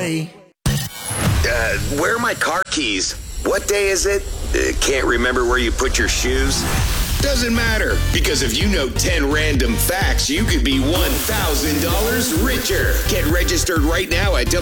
way. Where are my car keys? What day is it? Can't remember where you put your shoes? Doesn't matter, because if you know 10 random facts, you could be $1,000 richer. Get registered right now at